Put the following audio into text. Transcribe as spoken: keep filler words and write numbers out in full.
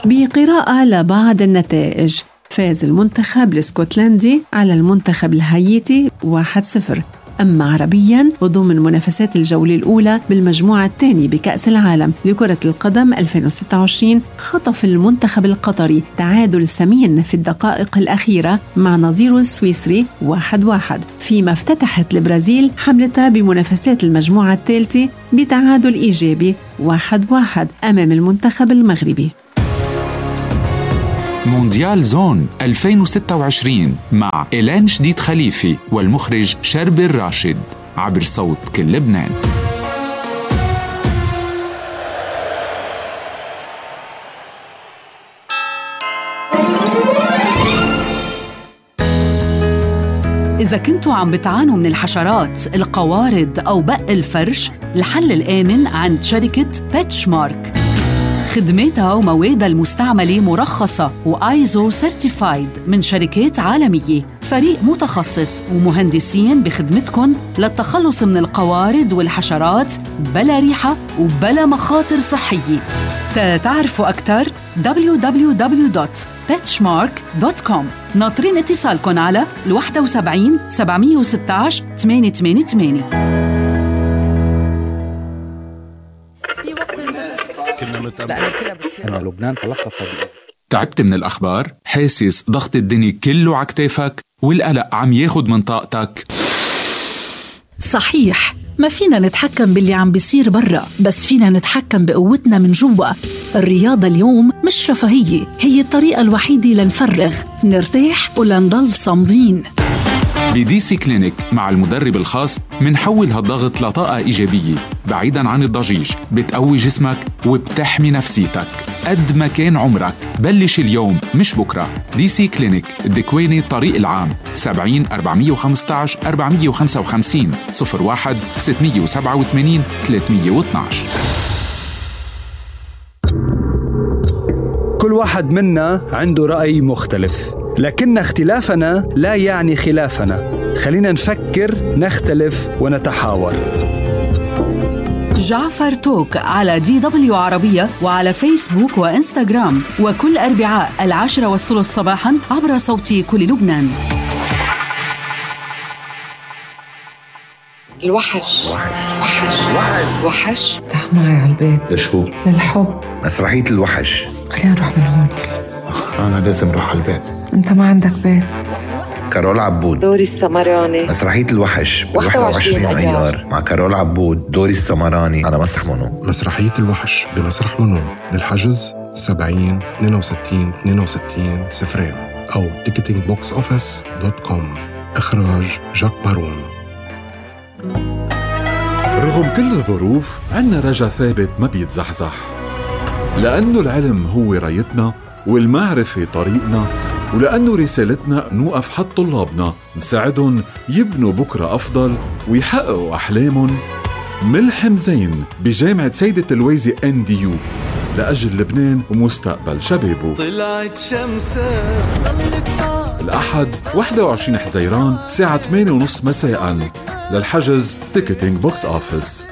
بقراءة لبعض النتائج، فاز المنتخب الاسكتلندي على المنتخب الهايتي واحد صفر. أما عربياً، وضمن منافسات الجولة الأولى بالمجموعة الثانية بكأس العالم لكرة القدم ألفين وستة وعشرين، خطف المنتخب القطري تعادل ثمين في الدقائق الأخيرة مع نظيره السويسري واحد واحد، فيما افتتحت البرازيل حملتها بمنافسات المجموعة الثالثة بتعادل إيجابي واحد واحد أمام المنتخب المغربي. مونديال زون ألفين وستة وعشرين مع إيلان شديد خليفي والمخرج شربي الراشد عبر صوت كل لبنان. إذا كنتوا عم بتعانوا من الحشرات، القوارض أو بق الفرش، الحل الآمن عند شركة بيتشمارك. خدماتها وموادها المستعملة مرخصة وآيزو سيرتيفايد من شركات عالمية. فريق متخصص ومهندسين بخدمتكم للتخلص من القوارض والحشرات بلا ريحة وبلا مخاطر صحية. تعرفوا أكتر دبليو دبليو دبليو دوت بيتشمارك دوت كوم. ناطرين اتصالكم على واحد سبعين سبعمية وستة عشر ثمانية ثمانية ثمانية. أنا لبنان تلقف. تعبت من الأخبار؟ حاسس ضغط الدنيا كله عكتافك والقلق عم ياخد من طاقتك؟ صحيح، ما فينا نتحكم باللي عم بيصير برا، بس فينا نتحكم بقوتنا من جوا. الرياضة اليوم مش رفاهية، هي الطريقة الوحيدة لنفرغ، نرتاح ولنضل صامدين. بدي سي كلينيك مع المدرب الخاص منحول هالضغط لطاقة إيجابية بعيداً عن الضجيج، بتقوي جسمك وبتحمي نفسيتك. قد ما كان عمرك بلش اليوم مش بكرة. دي سي كلينيك الدكويني الطريق العام سبعين أربعمية وخمستعش أربعمية وخمسة وخمسين صفر واحد ستمية وسبعة وثمانين ثلاثمية واثناعش. كل واحد منا عنده رأي مختلف، لكن اختلافنا لا يعني خلافنا. خلينا نفكر، نختلف ونتحاور. جعفر توك على دي دبليو عربية وعلى فيسبوك وإنستغرام، وكل أربعاء العاشرة والثلث صباحاً عبر صوتي كل لبنان. الوحش وحش وحش وحش وحش تعال معي على البيت. لشو؟ للحب. مسرحية الوحش. خلينا نروح من هون. أنا لازم أروح على البيت. أنت ما عندك بيت. كارول عبود. دوري السمراني. مسرحية الوحش واحد وعشرين أيار مع كارول عبود. دوري السمراني على مسرح منو. مسرحية الوحش بمسرح منو بالحجز سبعين اثنين وستين اثنين وستين صفرين أو تيكتينج بوكس أوفيس دوت كوم. إخراج جاك مارون. رغم كل الظروف عنا رجا ثابت ما بيتزحزح، لأنه العلم هو رايتنا والمعرفة طريقنا، ولأنه رسالتنا نوقف حد طلابنا نساعدهم يبنوا بكرة أفضل ويحققوا أحلامهم. ملحم زين بجامعة سيدة الويزي إن دي يو لأجل لبنان ومستقبل شبابه. طلعت شمسة الأحد واحد وعشرين حزيران الساعة ثمانية وثلاثين مساءً. للحجز تيكتينج بوكس أوفيس.